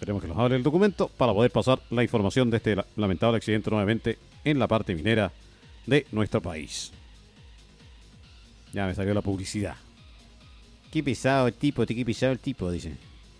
Esperemos que nos hable el documento para poder pasar la información de este lamentable accidente nuevamente en la parte minera de nuestro país. Ya me salió la publicidad. Qué pesado el tipo, dice.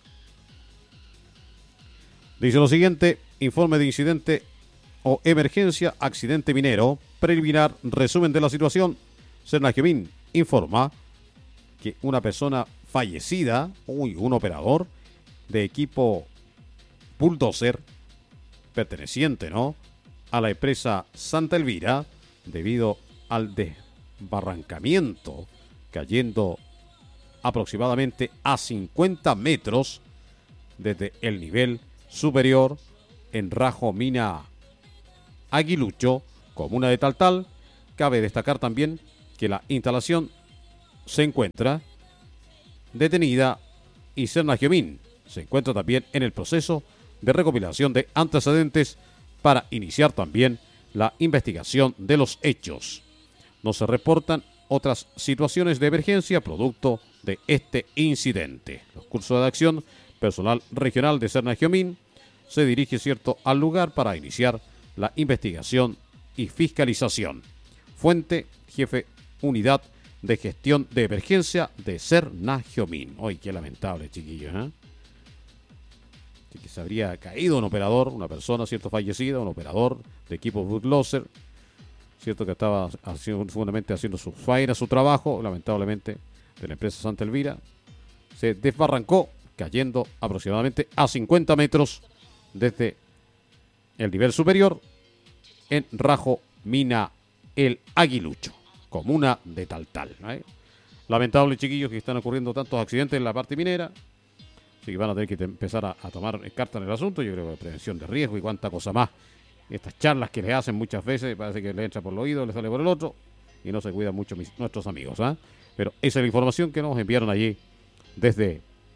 Dice lo siguiente: informe de incidente o emergencia, accidente minero, preliminar, resumen de la situación. Sernagiomín informa que una persona fallecida, un operador de equipo bulldozer, perteneciente, ¿no?, a la empresa Santa Elvira, debido al desbarrancamiento, cayendo aproximadamente a 50 metros desde el nivel superior en Rajo Mina Aguilucho, comuna de Taltal. Cabe destacar también que la instalación se encuentra detenida y Sernagiomín se encuentra también en el proceso de recopilación de antecedentes para iniciar también la investigación de los hechos. No se reportan otras situaciones de emergencia producto de este incidente. Los cursos de acción, personal regional de Sernagiomín se dirige, cierto, al lugar para iniciar la investigación y fiscalización. Fuente: jefe unidad de gestión de emergencia de Sernagiomín. ¡Ay, qué lamentable, chiquillos! Que se habría caído un operador, una persona, cierto, fallecida, un operador de equipo bulldozer, cierto, que estaba seguramente haciendo su faena, su trabajo, lamentablemente, de la empresa Santa Elvira. Se desbarrancó, cayendo aproximadamente a 50 metros desde el nivel superior en Rajo Mina El Aguilucho, comuna de Taltal. Lamentable, chiquillos, que están ocurriendo tantos accidentes en la parte minera. Así que van a tener que empezar a tomar carta en el asunto. Yo creo que prevención de riesgo y cuánta cosa más. Estas charlas que les hacen muchas veces, parece que le entra por el oído, le sale por el otro, y no se cuidan mucho nuestros amigos. Pero esa es la información que nos enviaron allí desde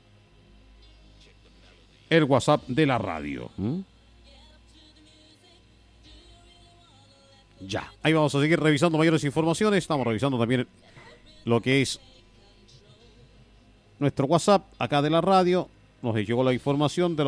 el WhatsApp de la radio. Ya, ahí vamos a seguir revisando mayores informaciones. Estamos revisando también lo que es nuestro WhatsApp acá de la radio. Nos llegó la información de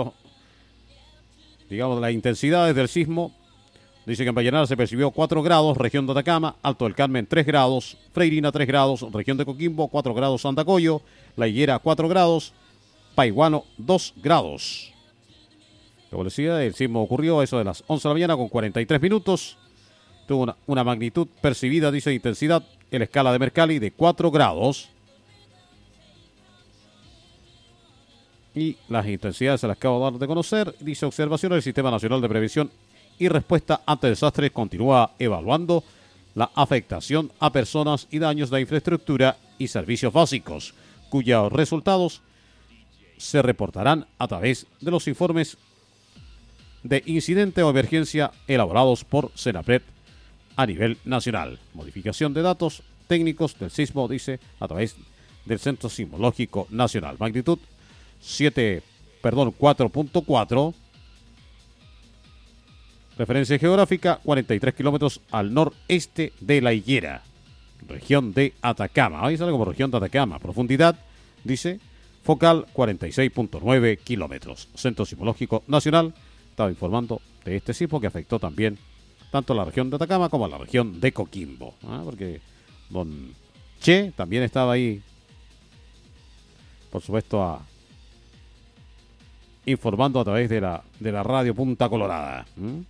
las intensidades del sismo. Dice que en Vallenar se percibió 4 grados, región de Atacama, Alto del Carmen 3 grados, Freirina 3 grados, región de Coquimbo 4 grados, Santacoyo, La Higuera 4 grados, Paiguano 2 grados. Como les decía, el sismo ocurrió a eso de las 11 de la mañana con 43 minutos. Tuvo una magnitud percibida, dice, intensidad en la escala de Mercalli de 4 grados. Y las intensidades se las acabo de dar de conocer. Dice: observación del Sistema Nacional de Prevención y Respuesta ante Desastres continúa evaluando la afectación a personas y daños de infraestructura y servicios básicos, cuyos resultados se reportarán a través de los informes de incidente o emergencia elaborados por Senapred a nivel nacional. Modificación de datos técnicos del sismo, dice, a través del Centro Sismológico Nacional. Magnitud 4.4. Referencia geográfica: 43 kilómetros al noreste de La Higuera, región de Atacama. Ahí sale como región de Atacama. Profundidad, dice, focal 46.9 kilómetros. Centro Sismológico Nacional estaba informando de este sismo que afectó también tanto a la región de Atacama como a la región de Coquimbo. Porque don Che también estaba ahí, por supuesto, informando a través de la radio Punta Colorada.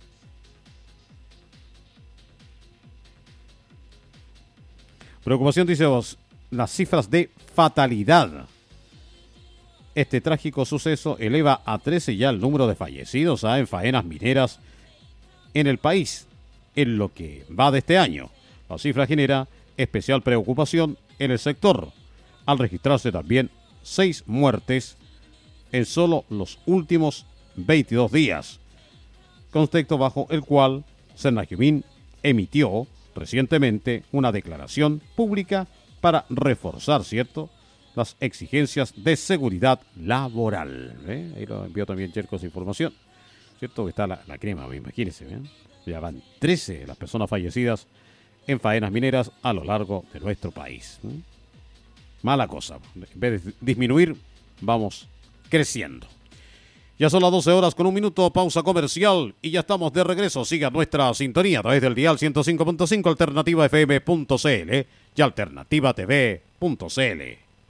Preocupación, dice vos, las cifras de fatalidad. Este trágico suceso eleva a 13 ya el número de fallecidos en faenas mineras en el país en lo que va de este año. La cifra genera especial preocupación en el sector, al registrarse también 6 muertes en solo los últimos 22 días, contexto bajo el cual Sernagiomín emitió recientemente una declaración pública para reforzar, ¿cierto?, las exigencias de seguridad laboral. Ahí lo envió también Jerko esa información, ¿cierto? Que está la crema, imagínense. Ya van 13 las personas fallecidas en faenas mineras a lo largo de nuestro país. Mala cosa. En vez de disminuir, vamos creciendo. Ya son las 12 horas con un minuto, pausa comercial y ya estamos de regreso. Siga nuestra sintonía a través del dial 105.5 alternativafm.cl y alternativatv.cl.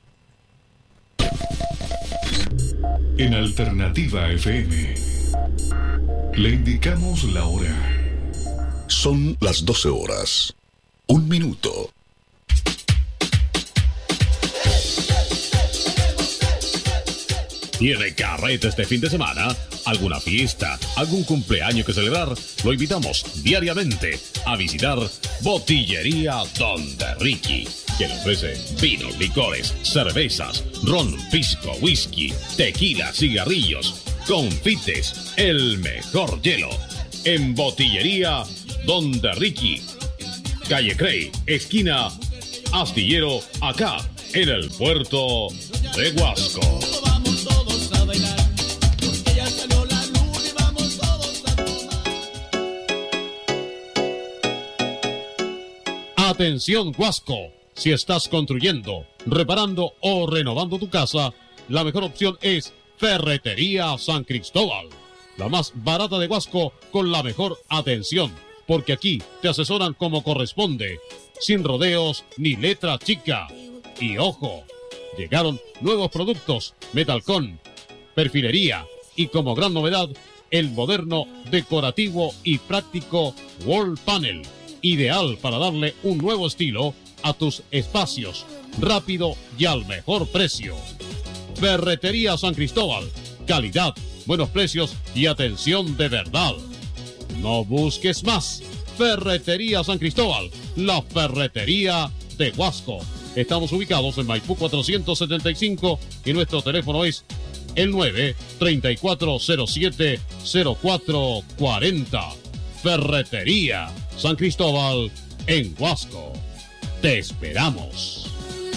En Alternativa FM le indicamos la hora. Son las 12 horas. 1 minuto. ¿Tiene carrete este fin de semana? ¿Alguna fiesta? ¿Algún cumpleaños que celebrar? Lo invitamos diariamente a visitar Botillería Donde Ricky, que le ofrece vinos, licores, cervezas, ron, pisco, whisky, tequila, cigarrillos, confites, el mejor hielo. En Botillería Donde Ricky, calle Cray, esquina Astillero, acá en el puerto de Huasco. Atención Huasco, si estás construyendo, reparando o renovando tu casa, la mejor opción es Ferretería San Cristóbal, la más barata de Huasco con la mejor atención, porque aquí te asesoran como corresponde, sin rodeos ni letra chica. Y ojo, llegaron nuevos productos, metalcón, perfilería y como gran novedad, el moderno, decorativo y práctico wall panel, ideal para darle un nuevo estilo a tus espacios, rápido y al mejor precio. Ferretería San Cristóbal, calidad, buenos precios y atención de verdad. No busques más. Ferretería San Cristóbal, la ferretería de Huasco. Estamos ubicados en Maipú 475 y nuestro teléfono es el 9-3407-0440. Ferretería San Cristóbal en Huasco. Te esperamos.